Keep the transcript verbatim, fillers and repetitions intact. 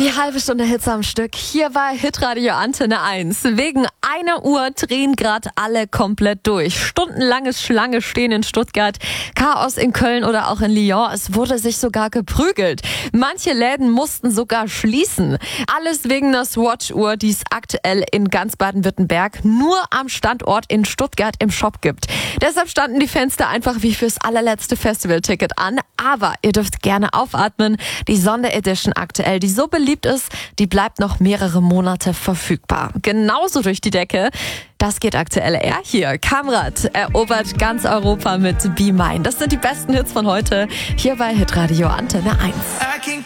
Die halbe Stunde Hits am Stück hier bei Hitradio Antenne eins. Wegen einer Uhr drehen gerade alle komplett durch. Stundenlanges Schlange stehen in Stuttgart, Chaos in Köln oder auch in Lyon. Es wurde sich sogar geprügelt. Manche Läden mussten sogar schließen. Alles wegen einer Swatch-Uhr, die es aktuell in ganz Baden-Württemberg nur am Standort in Stuttgart im Shop gibt. Deshalb standen die Fenster einfach wie fürs allerletzte Festivalticket an. Aber ihr dürft gerne aufatmen. Die Sonderedition aktuell, die so beliebt ist, die bleibt noch mehrere Monate verfügbar. Genauso durch die Decke. Das geht aktuell eher hier. Kamrat erobert ganz Europa mit Be Mine. Das sind die besten Hits von heute hier bei Hitradio Antenne eins.